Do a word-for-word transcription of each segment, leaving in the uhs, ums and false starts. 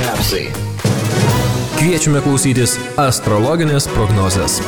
Apsai. Kviečiame klausytis astrologinės prognozės.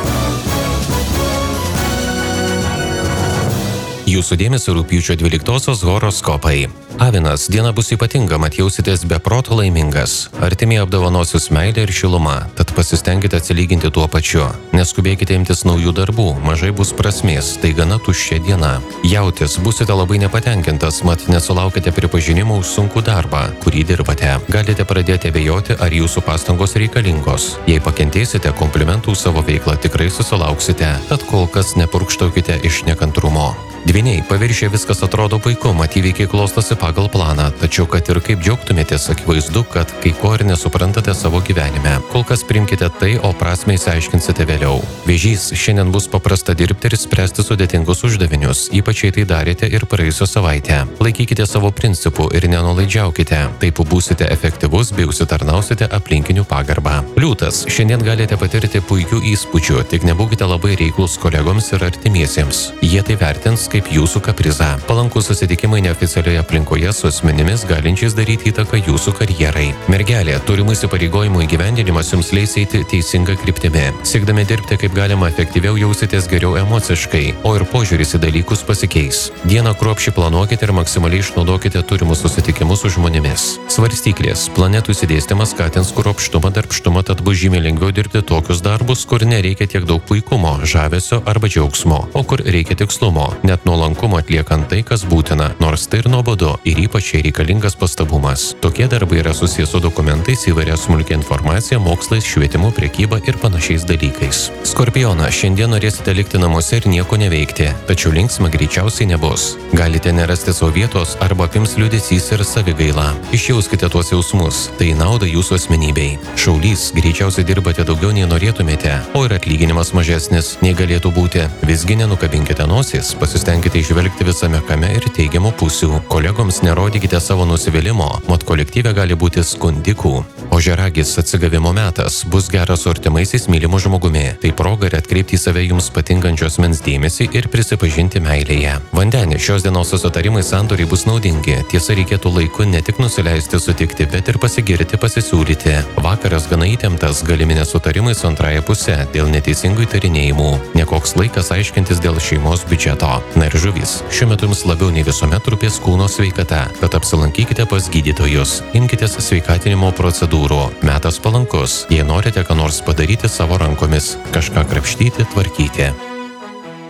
Jūsų dėmesio rugpjūčio dvyliktosios horoskopai. Avinas, diena bus ypatinga, mat jausitės be proto laimingas. Artimiai apdovanosius meilę ir šilumą, tad pasistengite atsilyginti tuo pačiu. Neskubėkite imtis naujų darbų, mažai bus prasmės, tai gana tuščia diena. Jautis, busite labai nepatenkintas, mat nesulaukite pripažinimo už sunkų darbą, kurį dirbate. Galite pradėti abejoti, ar jūsų pastangos reikalingos. Jei pakentėsite, komplimentų savo veiklą tikrai susilauksite, tad kol kas nepurkštaukite iš nekantrumo. Dvyniai, paviršė viskas atrodo puiku, mat įvykiai klostosi pagal planą, tačiau kad ir kaip džiaugtumėtės, akivaizdu, kad kai ko ir nesuprantate savo gyvenime. Kol kas priimkite tai, o prasmę išsiaiškinsite vėliau. Vėžys, šiandien bus paprasta dirbti ir spręsti sudėtingus uždavinius, ypač jei tai darėte ir praėjusią savaitę. Laikykite savo principų ir nenulaidžiaukite, taip būsite efektyvus bei užsitarnausite aplinkinių pagarbą. Liūtas, šiandien galite patirti puikių įspūdžių, tik nebūkite labai reiklus kolegoms ir artimiesiems. Jie tai vertins kaip jūsų kaprizą. Palankūs susitikimai neoficialioje aplinkoje su asmenimis galinčiais daryti įtaką jūsų karjerai. Mergelė, turimų įsipareigojimų įgyvendinimas jums leis eiti teisinga kryptimi. Siekdami dirbti kaip galima efektyviau jausitės geriau emociškai, o ir požiūris į dalykus pasikeis. Dieną kruopščiai planuokite ir maksimaliai išnaudokite turimus susitikimus su žmonėmis. Svarstyklės, planetų išsidėstymas skatins kruopštumą, darbštumą, tad bus žymiai lengviau dirbti tokius darbus, kur nereikia tiek daug puikumo, žavesio arba džiaugsmo, o kur reikia tikslumo. Net nuolankumo atliekant tai, kas būtina, nors tai ir nuobodu ir ypač reikalingas pastabumas. Tokie darbai yra susijęs su dokumentais, įvairia smulkia informacija, mokslais, švietimu, prekyba ir panašiais dalykais. Skorpioną, šiandien norėsite likti namuose ir nieko neveikti, tačiau linksma greičiausiai nebus. Galite nerasti savo vietos arba apims liūdesys ir savigaila. Išjauskite tuos jausmus, tai nauda jūsų asmenybei. Šaulys, greičiausiai dirbate daugiau nei norėtumėte, o ir atlyginimas mažesnis nei galėtų būti. Visgi nenukabinkite nosis, pasistengkite išvelgti visame kame ir teigiamų pusių. Kolegoms nerodykite savo nusivylimą, mat kolektyve gali būti skundikų. Ožiaragis, atsigavimo metas, bus geras su artimaisiais mylimu žmogumi. Tai proga ir atkreipti į save jums patinkančios mens dėmesį ir prisipažinti meilėje. Vandenė, šios dienos susitarimai sandoriai bus naudingi. Tiesa, reikėtų laiku ne tik nusileisti sutikti, bet ir pasigirti, pasisiūlyti. Vakaras gana įtemptas, galimi nesutarimai su antraja puse dėl neteisingų įtarinėjimų. Nekoks laikas aiškintis dėl šeimos biudžeto. Na ir žuvys, šiuo metu jums labiau nei visuomet rūpės kūno sveikata, tad apsilankykite pas gydytojus, imkitės sveikatinimo procedūrų. Metas palankus, jei norite ką nors padaryti savo rankomis, kažką krapštyti, tvarkyti.